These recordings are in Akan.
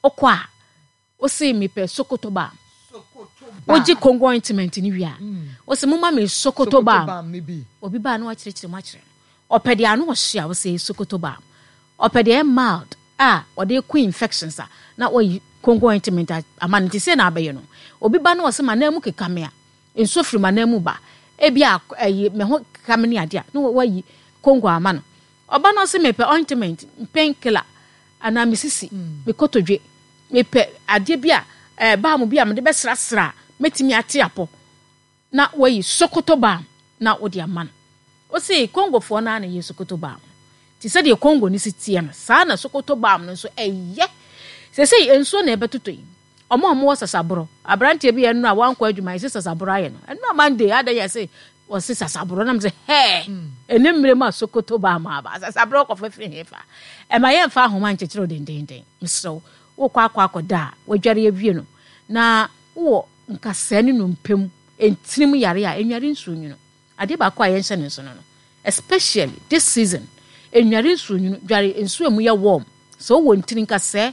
okwa o say me pe Sokoto ba oji Congo ointment ni wi a o say mama me Sokoto ba obi ba na wa kire ma kire opede anu o hia o say Sokoto ba opede mild or they queen infections na o Congo ointment amanti say na abaye no obi ba na o say manamu kekamea enso firi manamu ba ebia me ho kameni ade a no wayi Congo amano oba no say me pe ointment painkiller ana misisi me kotodwe me pe ade bia ba mu bia me de besrasra metimi ate apo na wayi Sokoto ba na odi amano o say Congo fo na ye Sokoto ba ti say de Congo ni sitie na sa na Sokoto ba no so eye say enso na ebetotoi omo sasabro abrante bi enu a wankwa adwuma ise sasabro aye no enu amande ada ye say o se sasabro na me say he enemre ma Sokoto ba ma ba sasabro ko fefe hefa e ma ye mfa ahoma nchechiro dendenden misro wo kwa akoda wadware awie no na wo nkasa ne no mpem entinim yare a enware nsuo no ade ba kwa ye nse ne so no especially this season enware nsuo no dware nsuo mu ye warm so wo ntini nkasa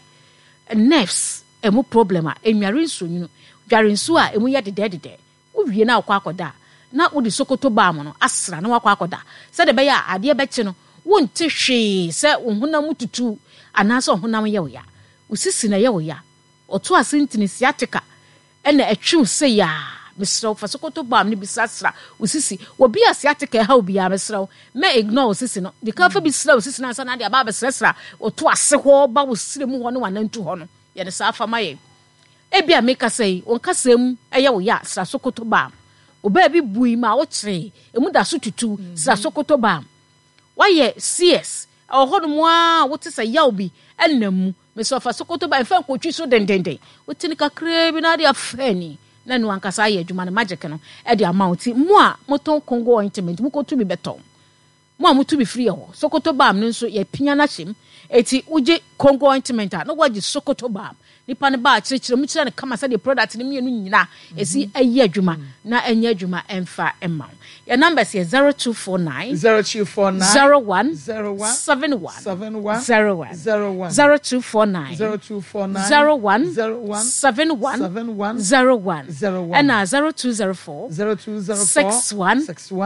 nerves emu problem a enware nsuo no dware nsuo a emu ye dedede wo wie na akwa akoda na wo di Sokoto ba mo no asra na wakwa akoda se de be ya ade be chi no wo nte hwe se ohunam tutu anasa ohunam ye wo ya usisi na ye wo ya oto asintini siatica ena etwu se ya misro fa Sokoto ba ni bisasra usisi obi asiatica ha obi ya misro me ignore usisi no de ka fa bisra usisi na sa na de aba besresra oto ase ho ba wo sire mu ho no wanantu ho no ye de sa fa maye ebia meka sei on kasem eye wo ya sra Sokoto ba oba bi bui ma wo kire emu da so tutu sra Sokoto ba waye CS ohono mo a wo te sa ya obi enam me so fa Sokoto ba enfa nkotwi so dendenden wo tini kakra bi na de afani na no ankasa ye adwuma na magic no e de amount mo a moton Congo ointment mo ko tu bi beton mo a mo tu bi free ho Sokoto ba no nso ye pinya na hyem eti uje Congo ointment a no waji Sokoto ba nipa ne ba akirikire mu kire ne kama sa de product ne mienu nyina esi ayi adwuma na anya adwuma emfa emma your numbers is 0249 01 71 0249 01 and 0204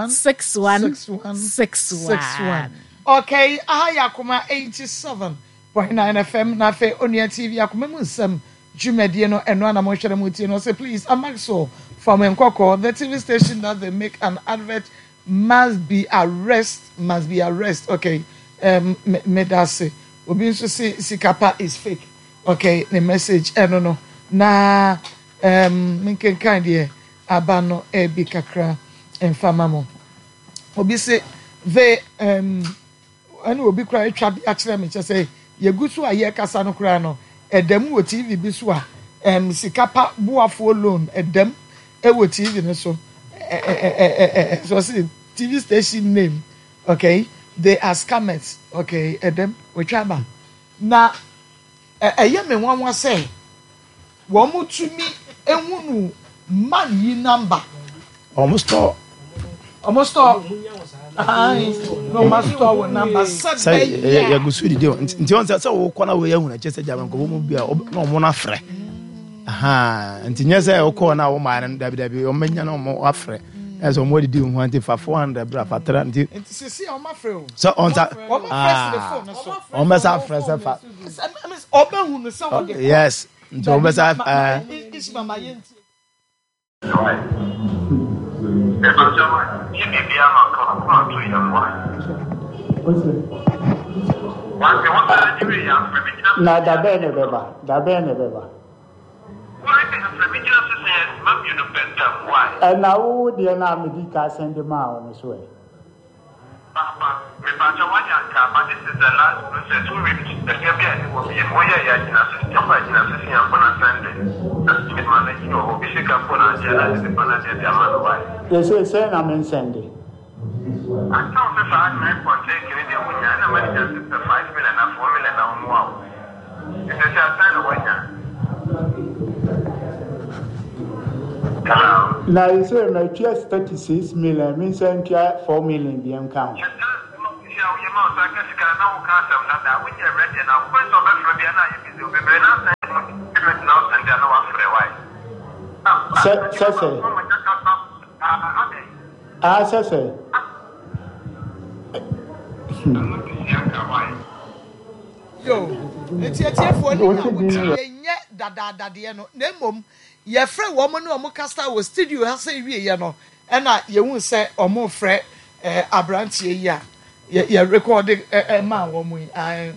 61 okay yakuma 87.9 FM na fe Onia TV yakuma musam jumedie no eno na mo hwere mu tie no say please Amaxo from Nkoko the TV station that they make an advert must be arrest okay me that say obi nso say sikapa is fake okay the message no na minken kind here abano ebi kakra enfama mo obi say they ani obi kra twa bi akere me say yegusu aye kasa no kra no edam wo TV bi so a sikapa boafo loan edam wo TV no so so see TV station name okay they are scammers okay edam we traba na eye me wanwa say wo mu tumi ehunu man yi number almost no must store number 7 ya gusu di nti on say wo kwana we ya huna chese jaman ko mo bia no mo na frɛ nti nyese wo ko na wo ma na dabi o menya na mo afrɛ eso mo di hu anti fa 400 bra fa 3 nti see o ma frɛ o so on ta o ma press the phone so o ma sa frɛ se fa oba hunu se wo de yes nti o ma sa is mama yenti na da bene beba na wo de na medical send ma on so e Papa, me pacha wanyanka, but this is the last process we reach. The Gambia will be a moya yajina system by Jina Sissy and Sunday. That's the man, you know, we should come for a jana to the Panada Diamond. Yes, sir, I'm in Sunday. I can't say I may partake in the winner, and the money just 5 million and 4 million or more. It's a sign of winner. Now, you say my just 36 million, means 4 million the account. Yo, it's a for ye dadadade no. Nemom, ye friend woman no Mocasta was studio has say we no. And you won't say or more fret Abranti ya. Ye recording a man woman.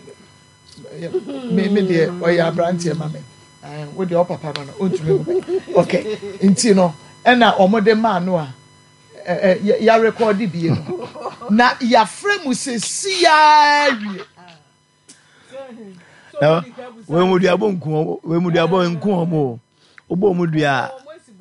Me dear, or ya Abranti, mammy. With your papa, okay, intino, and now omode man no. Ya record the na ya friend mu se sia no we mu dia bonku we mu dia bonku omo obo mu dia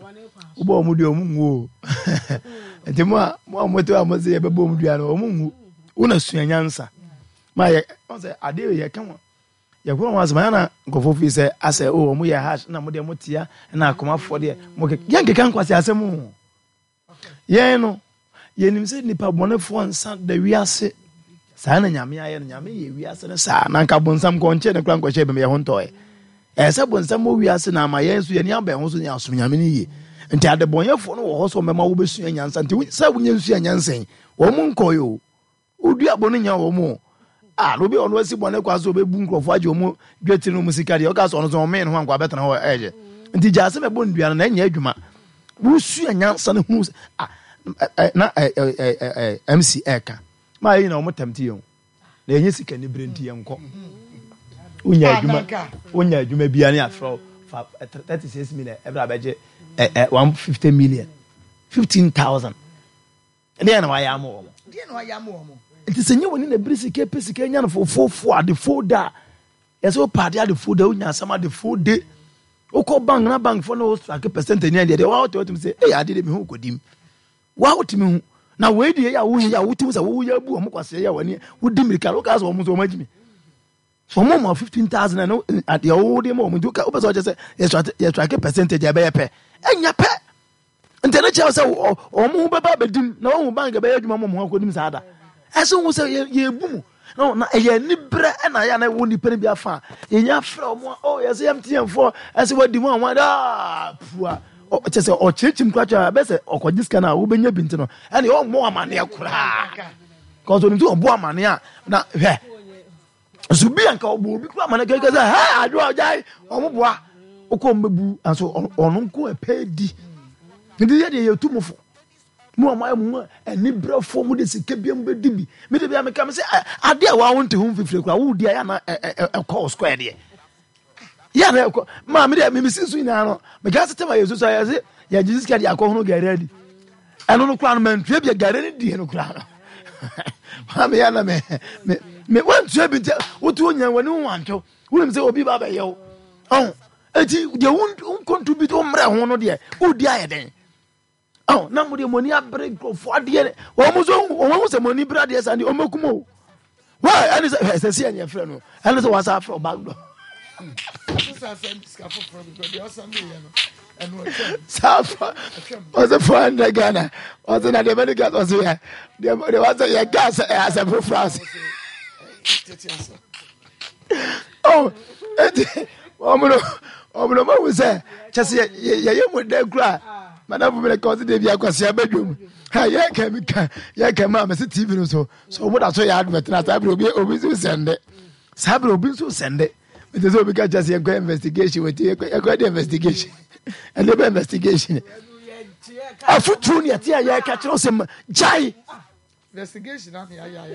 omu enti mo to amoze ye bebo mu dia no omu una suanyansa ma ye on say ade ye kan ye ko mo asema na nkofo fi say ase o omu ye hash na mo de motia na akomafo de mo ke yanke kan kwase asemu ye no yenim se nipa bonefo nsa da wiase saa na nyame aye nyame ye wiase ne saa na nka bonsam ko nche ne kran ko hye be me ho ntoe se bonsam o wiase na ma ye nso ye ni aba ho so nya asom nyame ne ye nti ade bonefo no wo ho so mema wo besu nyansa nti sa wo nyansu nyansen wo mu nkoyo odu abo no nya wo mu no be ono asi bone kwa so be bu nkrofo age wo mu dwetiri no musika de o ka so ono so me no ho anko abetana ho eje nti jase me bo ndua na nya adwuma wo su nyansa ne hu na MC Eka ma yi na o motamti yon na enye sika ni brenti yenko onya adwuma bia ne afro 36 million every abeje 150 million 15,000 ene na wa ya mo it is enye woni na brisi ke pesika nya no fofo ade folder yeso party ade folder onya sama de folder oko bank na bank for no strike percentage ni ade wa to say ade de me hu kodim wa wotimi hu na we die ya wo ya wotimi sa wo ya bu o mokwase ya wani wo dimirika lo ka so mo so majimi so mo 15,000 no at your wo de mo do ka o person say you track percentage e be ye pe enya pe ntene che say o mo be ba bedim na wo bank be ya dwuma mo kodim sa ada eso wo say ye bu mu no na ye ni bre na ya na wo ni pe bi afa ye nya fra mo yes MTN4 ese wadi mo wan da pua o chese o chichim kwacha be se okojiska na wo benya binti no ene o mo amane akura cause oni to obo amane a na hwe subi anka obo bi kwa amane keke say ha adwo ojai o mo boa okọ mbebu anso onu nko epedi ndi ye de yetumufo mu amaye mu eni brefo mu de sike biam bedi bi me de bia me kam say ade a wa wonte hu fifire kura wo dia ya na call square de ya na ma me de me sisu ina no me ga setema yesu so ya se ya Jesus ka dia ko hono gare di eno no kura no mantue bia gare ni die no kura no ma me ya na me want to be wo tu onya wani wo anto wo me say obi ba ba ye wo eti de won contribute o mre ho no de wo di ayeden na mo de money abre grofo ade wo mo so wo se money brade esa ni o makumo why ani say se ani afre no ani say wasa afre back door Safa was a friend Ghana was in the America was here there was a gas as a France Omo we say just ye mu de kura madam me cause dey bia kwase abadwom ha ye ka ma me TV no so wo da so ya advert na sabre obi so sende sabre obi so sende it is obi ka just ye investigation with ye the investigation and the investigation afutu ne tia ye ka kire osem jai investigation na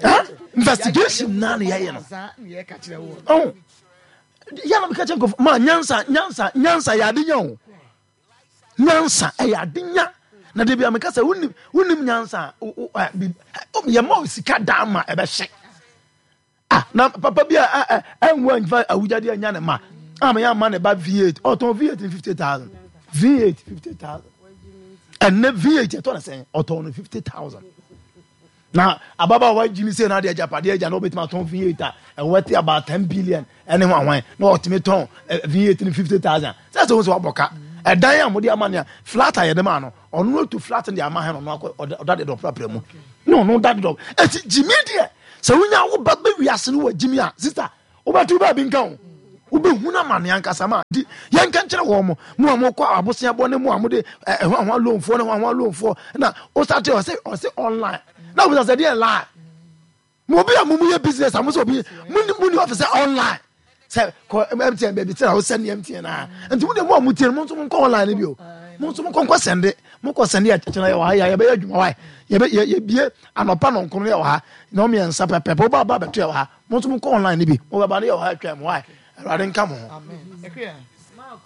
ya no oh ya no ka chenko ma nyansa ya de nyon nyansa ya de nya na de bia me ka say unim nyansa ye mo sika dama e be hye na papa bia enwa nfa awujade anya ne ma ama ya ma ne ba V8 oton V8 50,000 V8 50,000 and ne V8 to na say oton 50,000 na ababa wa jimi say na de japade aja no betima ton V8 and worth about 10 billion ene ho anwan na ultimate ton V8 50,000 say so aboka edan ya modi amania flat aye dem ano onu to flat ndi ama he no odade do proper mu no that do eti jimi de se wunya wo ba wiase no wa jimi a sister wo ba tu ba bi nkan ube huna man yankasa ma di yanka nkyere wo mo mo kwa abosia bo ne mo amode ho loanfo ne ho loanfo na o start o say online na we say dey lie mo bi amumu ye business amuso obi muni office online say ko MTN baby tell o send MTN na nti mo de mo amutie mo nso mo online bi o mo nso mo ko send mo ko send ya kyena ya be adwuma wa ye bie anopa no nkono ya wa na o me nsa pepe bo ba beto ya wa mo nso mo ko online bi mo ba na ya wa atwa mo wa Radin come on. Amen. Ekria. Marco.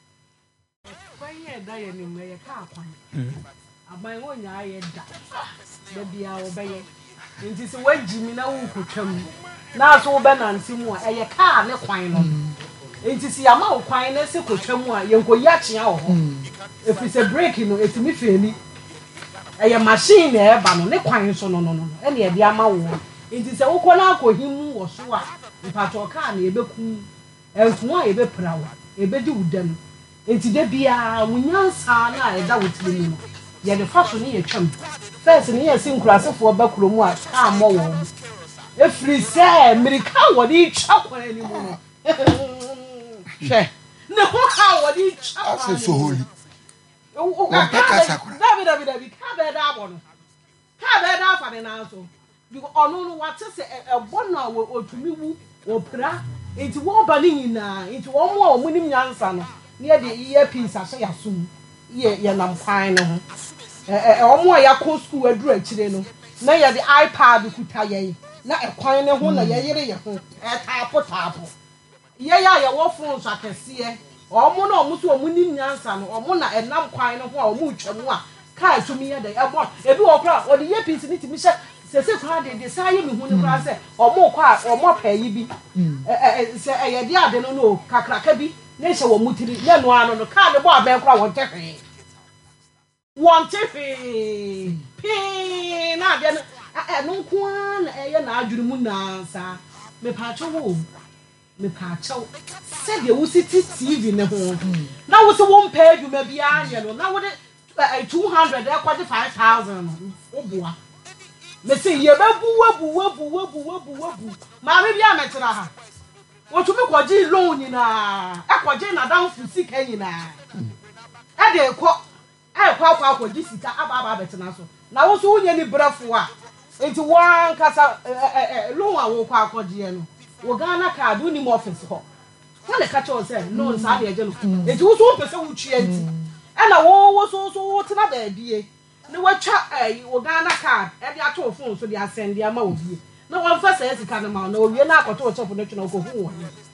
Kwanye da ye ni me ye ka kwan. Aban wo nya ye da. Da bia wo be ye. Nti se wagimi na wo kotwam. Na so wo be nansi mu a ye ka ne kwan no. Nti se ama wo kwan na se kotwam a ye nkoyi akye wo ho. If it's a break no etimi feli. Eye machine na e ba no ne kwan so no. Ene ye bia ma wo. Nti se wo kona akohimu wo so a mpato ka na ebeku enfu a ebe prawo ebe di udam enti de bia wunyansa na eda wotiri no ye de faso ne ye twam first ne ye sinkurasefo bakuro mu a ka mo wo efri se amerika wo di twa kwara ni mu no hwe ne ho ka wo di twa ase so holy o ka David ka be da abo no ka be da fa ne na so because onu what say e bono a otumi wu opra enti wo ba ni nyina enti wo mo a omunim nyansa no ne de earpiece aso ya sum ye nam kwan no ho omo a yakọ school aduru akire no na ye de iPad kuta ye na ekwan ne ho na ye yere ye ho tapo ye ya ye wo phone so akese omo na omo so omunim nyansa no omo na enam kwan no ho a omo twam a kai tumi ye de ebo ebi wo kra o de earpiece ni timi hye se kwa de say me hu ne kwa se omo kwa omo payi bi se ye de ade no kakraka bi ne hye wo mutiri ne no ano no ka de bo aben kwa won tefe pi na de no kwa na ye na adwuru mu na sa me pa cho se de wo siti TV ne ho na wo se wo mpa adwuma bi anye no na wo de 200 e kwa de 5,000 oboa me say ye wabu ma me bia metira ha wotumi kwaji loan nyina ekwaji na down fu sika nyina e de kwa kwaji sika aba betina so na wo so unye ni brafo a enti wan kasa loan a wo kwa akwaji no wo Ghana card uni mo office ho wale ka cho say loan sa de eje no enti wo so pese wo twa enti e na wo so tina da bie ne watwa wo Ghana card e dia to phone so dia send dia ma obi na won fa say sika na ma na owie na akoto chop no twena ko hu wo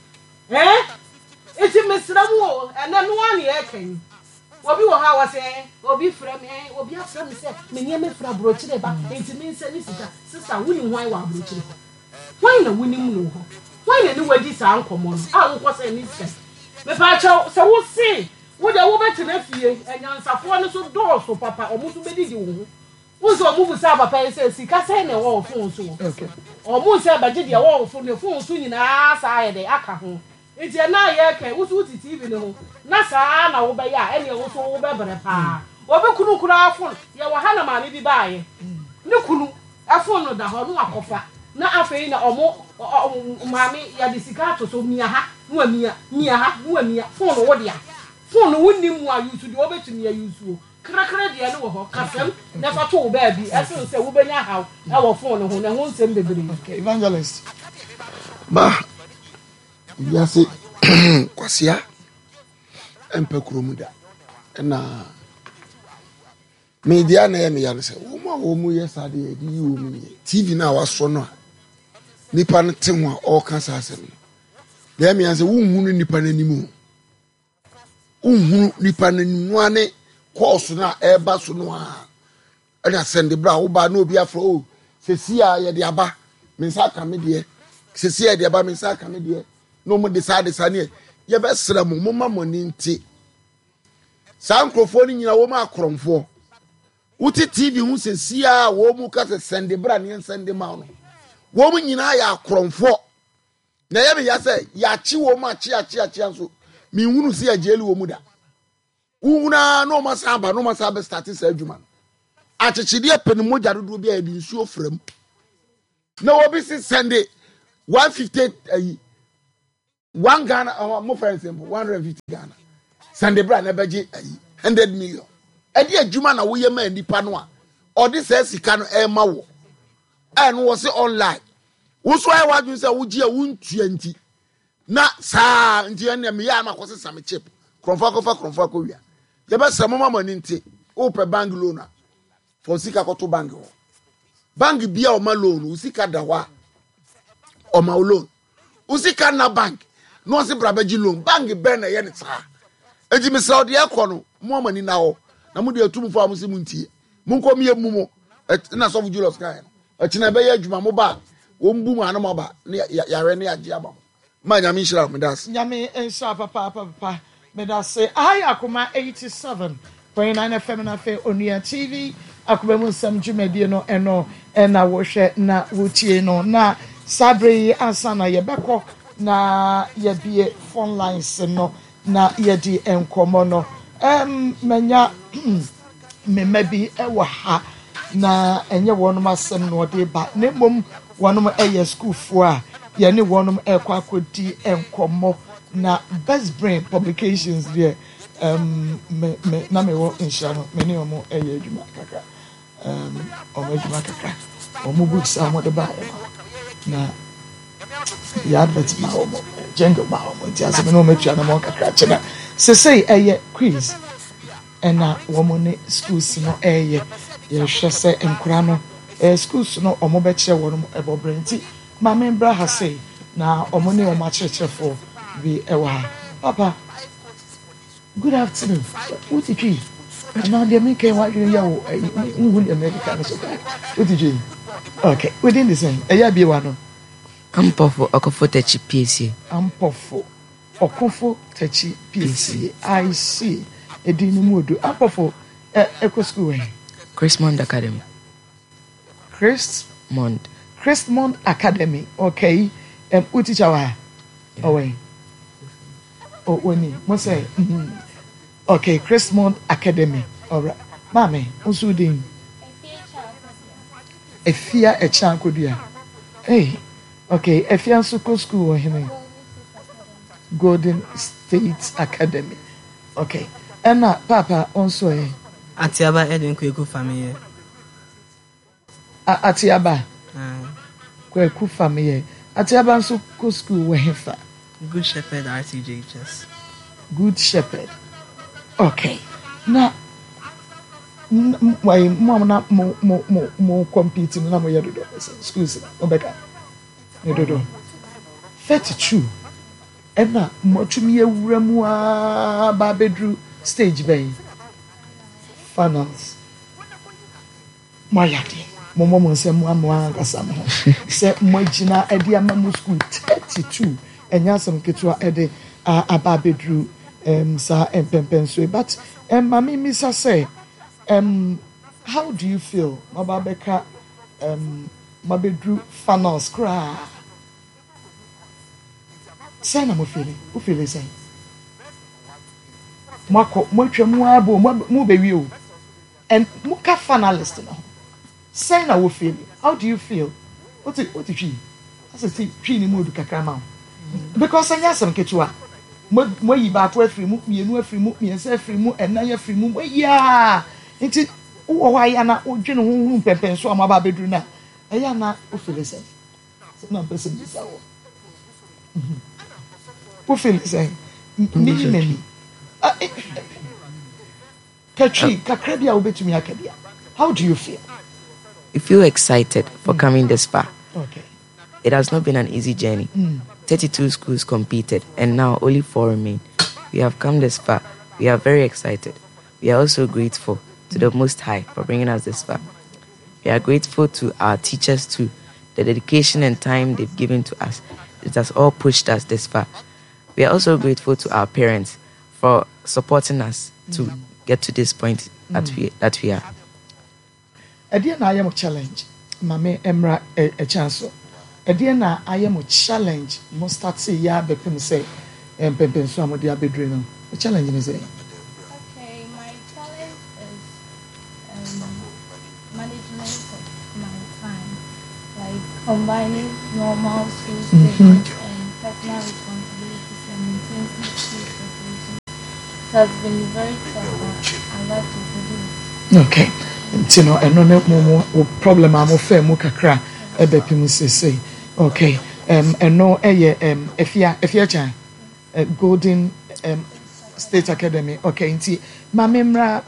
eti mesra mu o ene no ani e kan obi wo ha wa say obi fra me obi afra me say me nye me fra brochire ba eti me nse ni sika sister wuni hwan wa brochire hwan na wuni mu no ho hwan na ni wadi sa ankomo no a wo ko say ni sika me pa cha se wo si wo de wo betina fie enyansafo no so dooso papa omo so bedidi wo wo so omo bu sa papa say sika say na wo phone so omo say baje de wo phone so nyina sa ye de aka ho enti na ye ke wo so TV ne ho na sa na wo be ya ene wo so wo be bere pa obi kunu kura phone ye wo ha na ma bi baaye ne kunu phone no da ho no akofa na afei na omo maami ya de sika to so mia ha no mia ha no mia phone wo dia phone wonni mu a use de obetumi ya use o krakra de ne wo ho kasem na fa to wo ba bi ese se wo benya haw e wo phone ho na ho nsem bebre. Okay, evangelist ba biase kwasia empekuro mu da na media na me ya se wo mu yesa de yi wo mu ye TV na waso no nipa no te ho a all cancer asem na me ya se wo hunu nipa na nimu unhunu nipa na nimu ane course na eba so no a ana send bra wo ba na obi afro o sesi a ye de aba mensa ka me de sesi a de aba mensa ka me de no mo decide sa ne ye be sra mo mo ma mo ni nti sa nkrofo ni nyina wo ma akromfo uti TV hu sesi a wo mu ka send bra ne send ma no wo mu nyina ya akromfo na ye be ya se ya chi wo ma chi so mi hunu si ajeli wo mu da una no masaba start sa adwuma achechide pen moja dodo bia e di nsuo fram na wo bi si send 150 1 Ghana or more for example 150 Ghana. Sunday brand never 100 million. Edi adwuma na wo ye ma nipa no a odi se sika no e ma wo. And was it online? Who's why what you say would you won't 20? Na sa nti ene me ya makwose some chip. Kromfa ko wia. Ye be some mama nti open bank loan for sika ko to bank ho. Bank bia o ma loan usika da wa o ma loan. Usika na bank no se brabaji loan bank be na ye ne sa. Eji me sa odi ekọ no mo mani na ho na mo de atum fo am se muntie. Munko me mumo na so Julius kan. Achina be ya adwuma mo ba wo mbu mu anoma ba yare ne age aba ma nyame nhira me das nyame ensa papa me das ai akoma 87.9 FM na fe Onua TV akoma mu sam dwumadi no eno na wo hwe na wo tie no na sabre asana ye beko na ye bie phone lines no na ye di enkomo no menya me mabi ewo ha na enye wonum asem no de ba ne mom wonum eye school fo a ye ne wonum ekwa akodi enkomo na Best Brain Publications there na me wo insha no me ne omo eye adwuma kaka omo adwuma kaka omo books amo de ba na ya advert ma omo jingle ba omo ti asem no metua na mo kaka chena se say eye quiz ena womo ne schools no eye ye hwe se enkura no schools no omo be kire wono ebobrenti ma membra ha say na omo ne omo akirefo bi ewa papa good afternoon what did you now the me can what you yawo in America no so what did you okay within the same eya bi wa no ampofo okofo techi PSA ampofo okofo techi PSA I see edinu modu ampofo eco school Christmont Academy. Christmont Academy. Okay. Who teacher wa? Oh wait. Oh when you say okay, Christmont Academy. All right. Mami, who's doing? Efia Echankodia. Hey. Okay, Efia Suko School or him. Golden State Academy. Okay. And Papa also Atiaba Edwin Kweku family. Atiaba. Kweku family. Atiaba nso ko school we hefa. Good Shepherd RCJHS. Good Shepherd. Okay. Na why mom na mo compete na mo yedo schools obeka. Yedo 32. Ena mo tumi ewura mu a ba bedru stage bay. Finals. Moyade. Momo se mo amwa kasa mo. Se mo gina edi amamu school 32. Enya sam ketua ede ababedru sa empempenso but mami misa say how do you feel mababeka mabedru finals kra say na mo feeling who feel say mako mo twemu abo mo bewi o and muka finalist no say na wo feel how do you feel what you as I say twi ni mo du kakra ma because anya some ketua mo yi ba to afri mu mienu afri mu miensa afri mu enan afri mu ya nti wo wa ya na odwene hu pepen so ama ba bedru na eya na o feel say na person bi sa wo o feel say mini Kachi kakra bia obetumi akabia how do you feel? You feel excited for coming this far. Okay. It has not been an easy journey. 32 schools competed, and now only 4 remain. We have come this far. We are very excited. We are also grateful to the Most High for bringing us this far. We are grateful to our teachers too. The dedication and time they've given to us. It has all pushed us this far. We are also grateful to our parents for supporting us to get to this point that we are. Ediana I am a challenge. Mame Emra a chance. Ediana I am a challenge. Must start say ya bepem say pempen so am dia bedrino. A challenge is say. Okay, my challenge is management of my time, like combining normal school studies and personal responsibilities. It has been very tough. I like to do it. Okay. You know, and no problem. I'm afraid mo kakra ebe pim say. Okay. And no if you chan Golden State Academy. Okay. Nti ma memra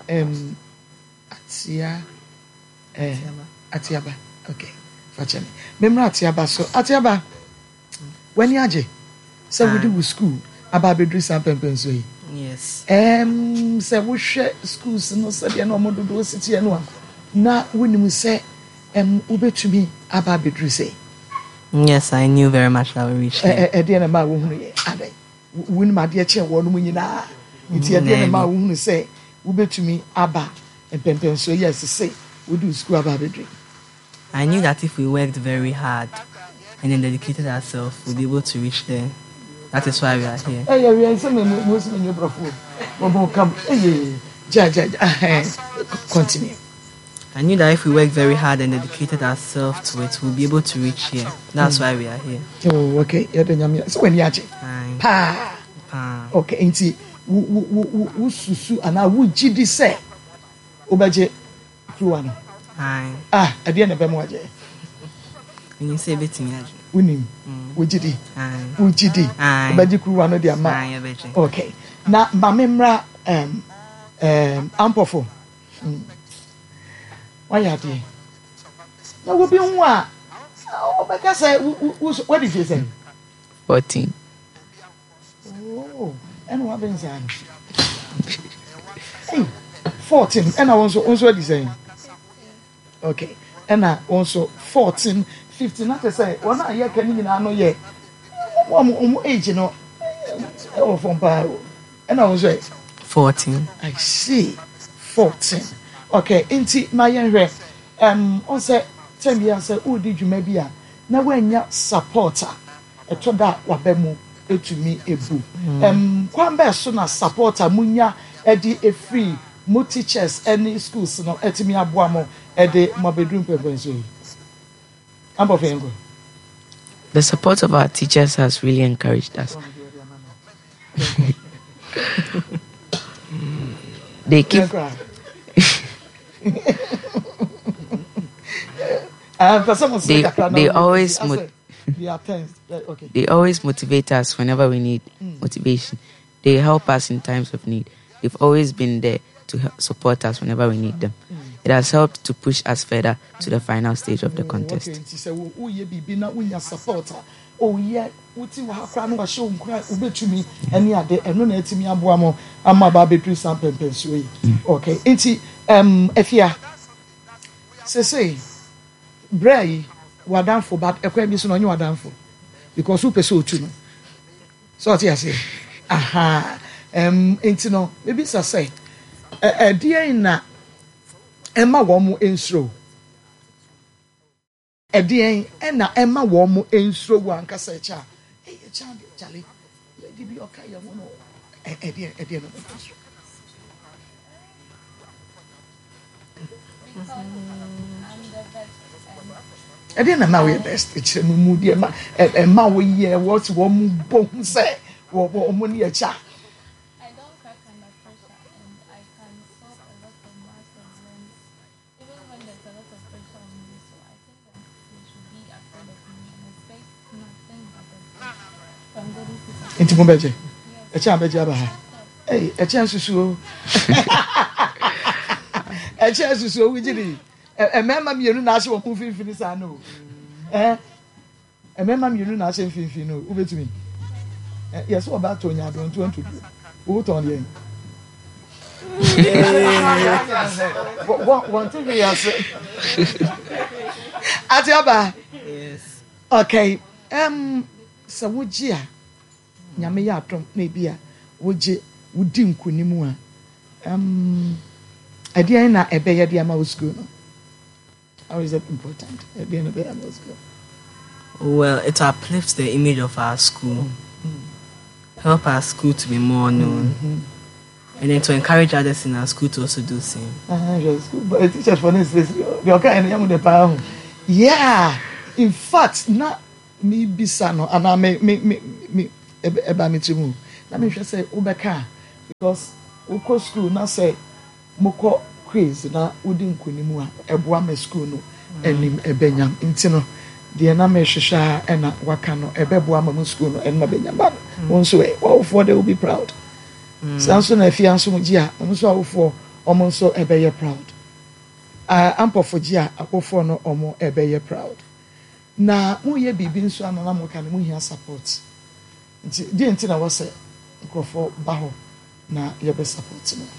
Atiaba. Okay. Fachemi. Memra Atiaba so Atiaba. When you aje, so we do school about bedri sampempen so yi. Yes. Say we share schools no say dey no mo do city no na wonimu say ubetumi about bedri say. Yes, I knew very much that we reached there. Dey na ma wo hunu ye adai. Wonimu ade che wo no mu nyina. Nti dey na ma wo hunu say ubetumi aba empempen so yes say we do school about bedri. I knew that if we worked very hard and then dedicated ourselves, we'll be able to reach there. That is why we are here. Hey, we are some most in your brother. Come, continue. I knew that if we worked very hard and dedicated ourselves to it, we'll be able to reach here. That's why we are here. Oh, okay. So when you are pa. Okay, inti wu susu ana wu gidi say obaje kruwa no. Ade na be mo aje. You say betin aje. Unim. Ujidi. Obaje kruwa no dia ma. Okay. Na mamemra ampofo. Why are they? Now will be one. Oh, but I say, what did you say? 14. Oh, and what been saying? Hey, 14. And I also what is saying? Okay, and I also 14, 15. Not to say, well, now you can know yet. One age, you know, from Paro. And I was 14. I see, 14. Okay, inti my young on say 10 years who did you maybe now when you supporter a to that wabemu to me a boo. Kwamba sooner supporter munya edi a free mo teachers any schools no etimi aboamo edi mo bedroom pepenso. Ambo. The support of our teachers has really encouraged us. They keep they always motivate us whenever we need motivation. They help us in times of need. They've always been there to support us whenever we need them. It has helped to push us further to the final stage of the contest. Oh yeah, uti wa hakra no show nkra ubetumi eni ade eno na etimi aboamo ama ba betri sampempenso yi. Okay, enti efia say bray wadanfo but ekwa bi so no onye wadanfo because who person otu no. So what you say? Aha. Enti no maybe say die na ema wo mu ensro Edien ena ema wo mo ensro wo ankasa echa echa de chale di bi okay ya mo no edien no ensro edien na ma we best echa no mu di ma we ye what wo mu bon say wo mo ni echa. Inti mo beje echa beje aba ha echa susu echa susu wigiri emema mienu na ase wo finfini sa no emema mienu na ase finfini no ubetumi yes wo ba to nya don to do wo ton yen one thing we are say Atiaba yes okay so wogia nyame ya atom na bia woje wodi nkonimu a ade na ebe ye de ma school no. How is that important? Ade na be ma school. Well, it uplifts the image of our school. Help our school to be more known. And then to encourage others in our school to also do the same. But teachers for instance, you can young the power. Yeah. In fact, na me bisa no ana me eba me timu let me just say ubeka because uko school na say moko quiz na udi nkunimu a eboa me school no enim ebenyam ntino de na me hwehwa ena waka no ebeboa ma school no enma benyam ba wonso e for they will be proud sanso na afia nso mugi a wonso awofo omo nso ebeye proud ampofo gi a akofo no omo ebeye proud na mu ye bibi nso anana mo kan mu hia support nti di nti na wose nkofo ba ho na ye be support no.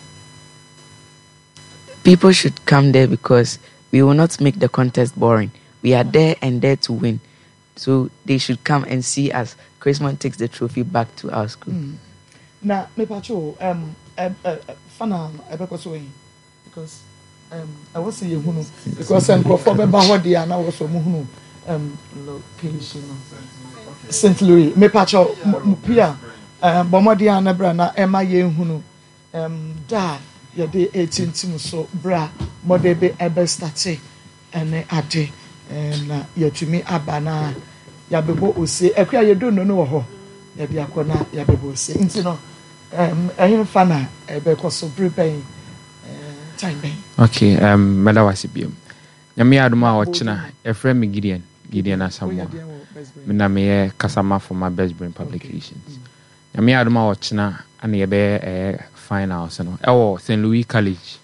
People should come there because we will not make the contest boring. We are there and there to win. So they should come and see us. Christmas takes the trophy back to our school. Na me pacho fana ebeko so yin because I was say hunu because nkofo be ba ho dia na wo so mu hunu location St. Louis me pacho pia bomodia na bra na ema ye hunu da ye de 18 so bra mode be ebe start ene ade na yatumi abana ya bebo ose akwa ye do no wo ho ya bia kona ya bebo ose nti no ehim fana ebe ko so prepare time ben. Okay, meda wasibium nyame aduma o china efrem Gideon Asamoah me na me kasama for my Best Brain Publications. Nyame aduma o china ana ye be finals no ewo St. Louis College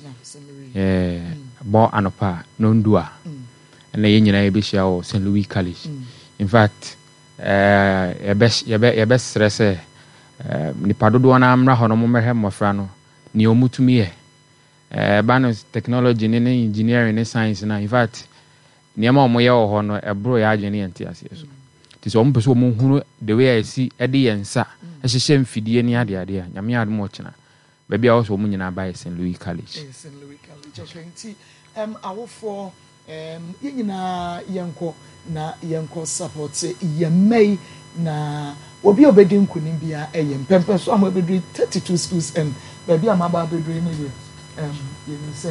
bo anopa no ndua na ye nyina ye be hia o St. Louis College. In fact ye be stress ni padodo na amra hono mo mehe mofra no ni omutumi ye banos technology ne engineering ne science na in fact niam mo ye ho no ebro ya agene ente ase so ti so mo pese mo hunu the way I see e de yensa ehye mfidie ni ade a nyame adom o chena ba bia wo so mo nyina ba St. Louis College. St. Louis College enti awofo yenyina yenko na yenko support yemei na obi obedi nkunim bia empempe so am obedi 32 schools and baby am aba obedi ni you say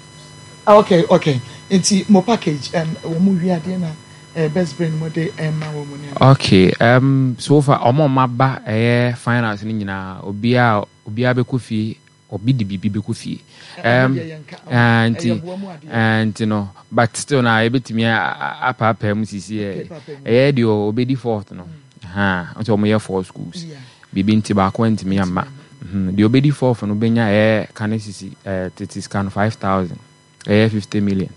okay enti mo package wo mu wi ade na Best Brain mode ma wo mu ni. Okay, so far omo maba finals ni nyina obi a be kofi obi di bibi be kofi and you know but still na ebetimi apa mu sisi di obedi fourth no until omo year 4 schools bibi nti ba ko ntimi amma the obedi fourth no benya kan sisi titis kan 5,000 50 million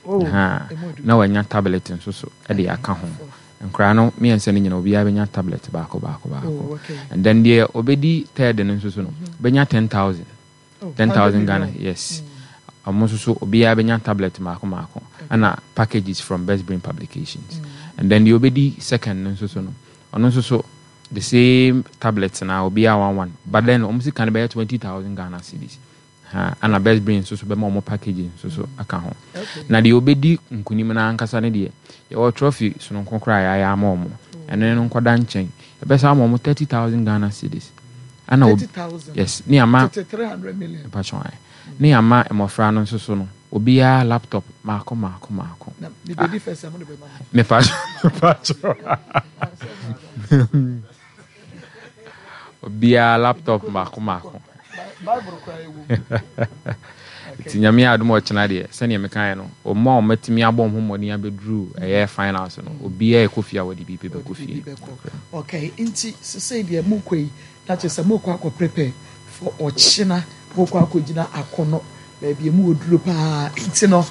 na wanya tablet so e dey aka ho nkra no me ense ni nyina obi a benya tablet ba ko and then the obedi third no so no benya 10,000 Ghana, yes. So obi a benya tablet mako and packages from Best Brain Publications. And then the obedi second so no. Ono so the same tablets na obi a 11 but then almost can be 20,000 Ghana cedis. And a Best Brain so be more packaging so aka ho. Na the obedi nkunim na ankasa ne de your trophy so no konkra ya momo. And then no kwada nchen. E be sa momo 30,000 Ghana cedis. 30,000. Yes, ni ama 300 million. Pachon. Ni ama emofra no so no. Obi a laptop mako. Na the baby first am no be mama. Me pachon. Obi a laptop mako. Bible cry ewu. Ti nyame adom o chena de se ne me kan no o ma o matimi abom homoni abedru finals no obi a ekofia wodi bi be kofia. Okay, inti say de mu kwei na che se mu kwa prepare for ochina mu kwa gina akono baby mu oduro pa inti no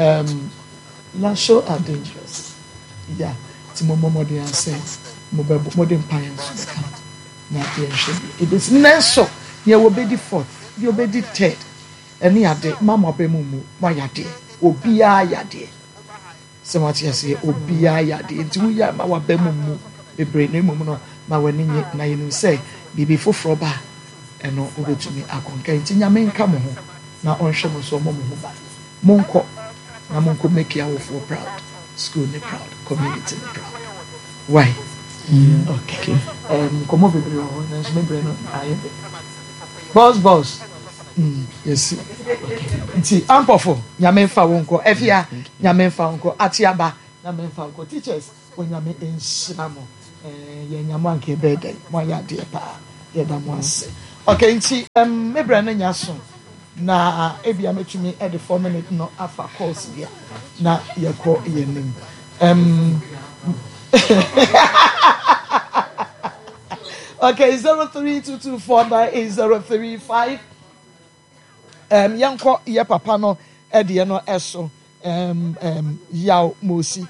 show are dangerous. Yeah, ti mo de say mo be modern pioneers na ye should it is neso ye wo be di fourth ye be di third eni ade mama be mu ma yade obi a yade se ma ti say obi a yade nti wo ya ma wa be mu bebre na mu no ma wani nye na you say bibi foforo ba eno obetumi akonka nti nyame nka mo ho na onhwe mo so mo ho ba monko make your for proud school ne proud community ne proud why okay como bebre ho na me bebre no aye boss yes nti ampofo nyame mfa wonko efia nyame mfa wonko atiaba nyame mfa wonko teachers nyame enhyira mo ye nyamo anke bedai mo ya de pa yɛda mo ase okay nti mebra no nya so na ebia metumi at the 4 minute no afa course dia na yɛkɔ yɛnim okay 0322498035 yanko ye papa no edie no eso yaw mosi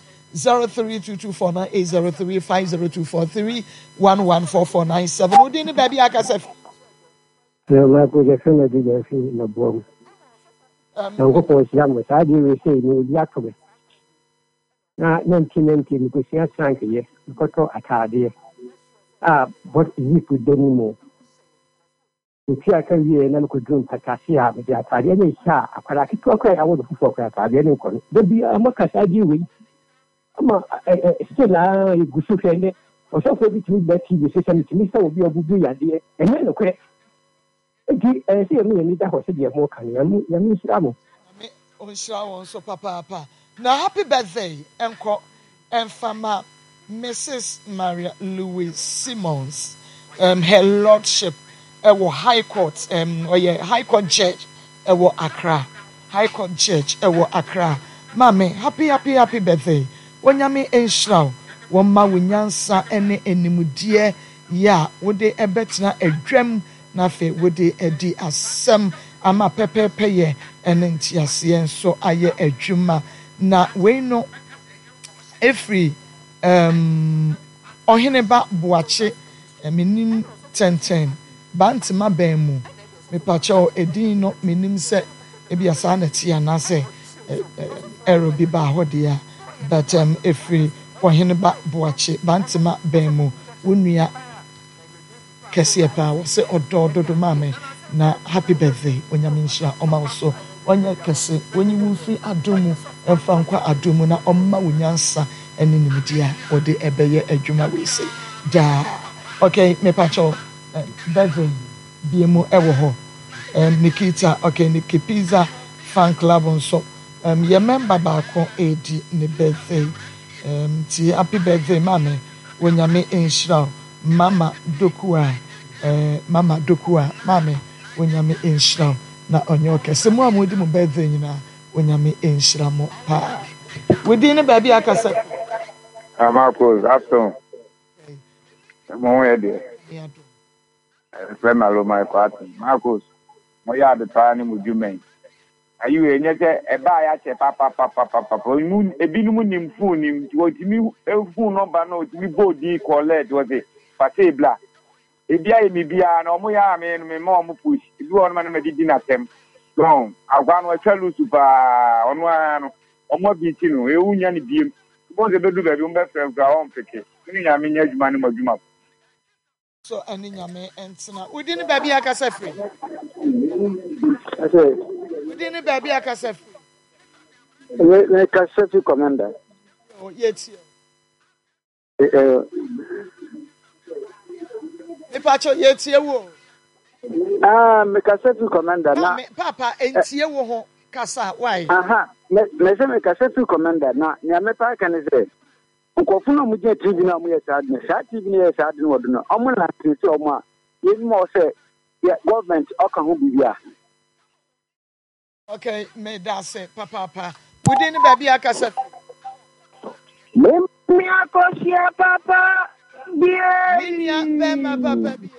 03224980350243114497 odi ni baby akasef ma ko je fena di je fi na bom yanko ko sia mo sa di we sei ni odi akobe na nti ko sia sank ye ko to atade but yi fu deni mo ti aka wie na ko drum takasi a be atade ne sha akwara kitu akwa ya wo fufu akwa atade ne ko de bi amaka sa di we ama still la gusu fende o so ko bi ti be ti bi se se mi sa obi obubu ya de ene no kwe eti se mi ni da ho se de mo kan ya mi sira mo on sira won so papa na happy birthday enko enfama Mrs. Maria Louise Simmons her lordship High Court High Court Judge Accra High Court Judge Accra mame happy birthday wonyame enshraw womma wonyansa ene enimudie ya wode ebetna adwam na fe wode edi asem ama pepepe ye ene ntiase enso aye adwuma na we no every ohene ba boache menim 10 bantima bemu me pacho edin no menim se ebia sa na tia na se ero bi ba hodia but every ohene ba boache bantima bemu wonua kese pa wo se ododo mame na happy birthday onyame nshira omawo onya kese wonyi wufi adomu emfankwa adomu na omma wonyansa ene nimudia ode ebeye adwuma we say da okay me pacho birthday biemu ewo ho Nikita okay Nikipiza fan club nso ye member ba ko edi ne birthday ti happy birthday mame wonyame enshira mama dokua mame wonyame enshira na onye okese mu amodi mu birthday nyina wonyame enshira mo pa wodi ne baby akasa Marcos after mo yede Femalo my party Marcos mo ya de tani mu jumen ayu enye se eba ya che papa mu ebinu nim phone nim otimi phone number no otimi body collect what say pate bla ebia emi bia na omo ya me mo push ibi won ma na medidi na tem don agwa no atwalu super onu ano omo bi ti no ewunya ne biem bo ze bedu bedu mbe frem gra on peke ni nya me nya adwuma ne madwuma so ani nyame entina udi ni baby akasa free okay udi ni baby akasa free le kaseti commander oh yeti Ipacho yeti ewo me kaseti commander na papa entie wo ho kasa why me se me kaseti commander na nyame pa kan se nkofo no muje TV na mu yesa adne sa TV ni yesa adne wodo no omo na tete omo a yemi mo se government oka ho bibia okay me da say papa within the baby akasa me akosia papa bien minia bema papa bien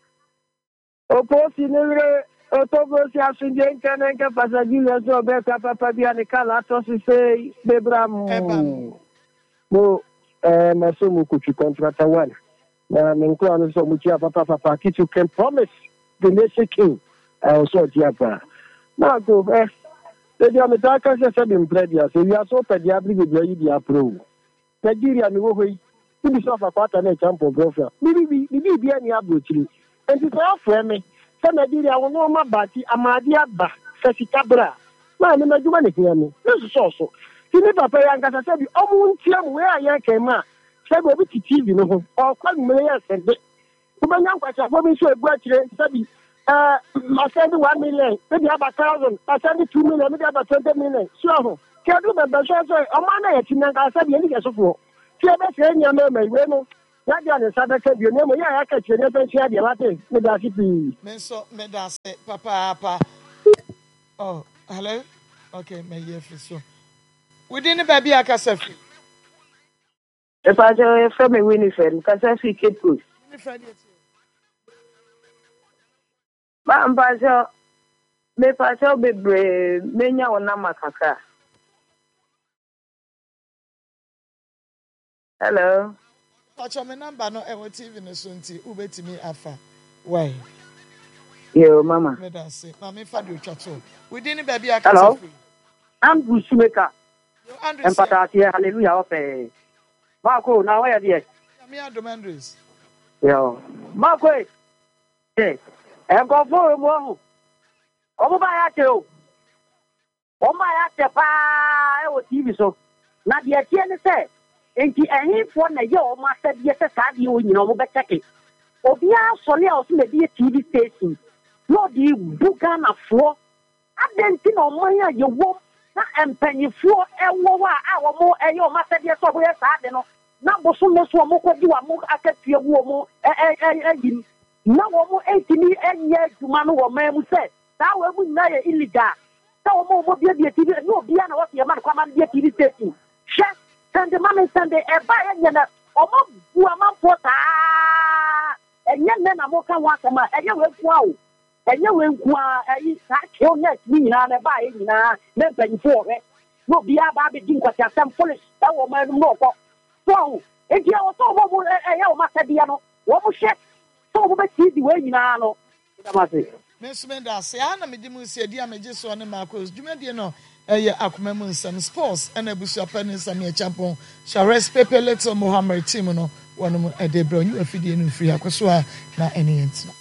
oposi nire otobosi asunje nkenenke pasajile so be papa bien ni kala to se bebram mo masomo kuchu contract one na menko anu so muchi papa kitu can promise the nation king so diapa na go they do metaka se be impredia so we are so pediably with you approve Nigeria ni wo hoyi bi so fa kwata na champion profile bi ani abrochiri enti so afre me se Nigeria wo no ma bati amade aba sesikabra na ni maduma ne hiame so Tini papa ya ngasa se bi omu ntia mu we aye kema se go bi TV no ho o kwa mmele ya sende kubanya nkwacha fo bi so ebu akire se bi asende 1 million maybe about 1,000 asende 2 million maybe about 20 million so ho kedu be be so o ma na ya tinanga se bi ni kesofo ti e be se nya me we no Yadia the Sadaka, you know, I catch you never share the Latin, Medasipi. Menso, Medase, Papa. Oh, hello? Okay, my year for so. Within the baby, I can say. If I tell from a Winifred, because I see Kate Goose. Bampacho, me pacho be brave, menya or namakaka. Hello. Pacho, my number no ever TV in the Sunti, Ube to me afa. Why? Yo, Mama. Medase, Mammy Fadu Chato. Within the baby, I can say. Hello. I'm Bushmaker. Andrew, and Patatia, hallelujah, okay. Marco, now where are you? Me and Domandres. Yo, Marco, hey, and go for a moment. Oh, my ato. Oh, my ato, I was TV so. Not yet, say. And the any one a year, master, yes, you know, but check it. Obia, sorry, I was maybe a TV station. No, the Bugan of floor. I didn't know my you walk. And penny floor, and our more, and your master, yes, or yes, I don't know. Now, Bosumo, you are more at your woman, and now more 80 years to man or man who said, that will be not illegal. So more will be a TV, no, beyond what your man come and be a TV station. Chef, send the man Sunday, and buy a or more, for and young men are more can want a man, and you will wow. And you will kill next me and a buy in a member for it. No, be a baby drink what you're some foolish. That woman more. So, if you are so mobile, I must be what was shit. So, what is the way you know? Miss Menda, say, Anna, Medimu said, dear, me just on the Marcos. Do you know? Akumemun some sports and a bush of pennies and your champon shall rest paper little Mohammed Timono, one of a debron, you are feeding free Aquasua, not any answer.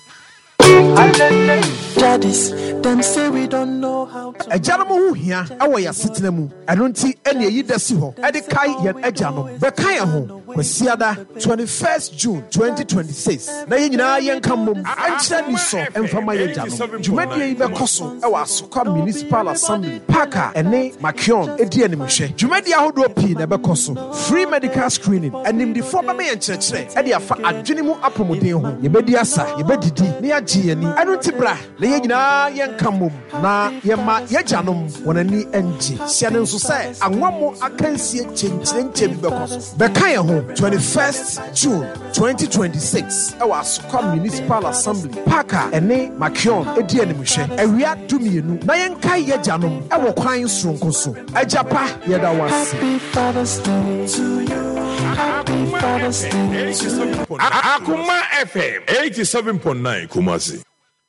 Them say we don't know how to. A janamu here, our Yasitinemu, I don't see any Yidasiho, Edikai Yan Ejano, Bekayaho, Wesiada, 21st June 2026. Nayina Yankamum, Anchani so, and from my Jano, Jumedia Becoso, our Suka Municipal Assembly, Paka, and Ne Makion, Edianimushe, Jumedia Hodopi, Nebecoso, free medical screening, and in the former man church, Edia for Adjinimu Apomodeo, Yebediasa, Yebedi, Nia Giani, I don't tibra, Layina Yankamum, Na Yama Yajanum, Wanani NG, Sianen so say, and one more I can see a change in Becos. Bekayaho, 21st June 2026, our Suka Municipal Assembly, Paka, and Ne Makion, Edianimushe, and we are to me, Nayankai Yajanum, our crying strongkoso, Ajapa Yadawas. Happy Father's Day to you. Happy Father's Day to you. Akuma FM 87.9 Kumasi.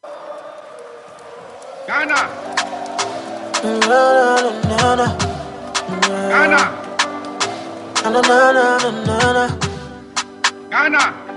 Ghana. Ghana. Ghana. Ghana.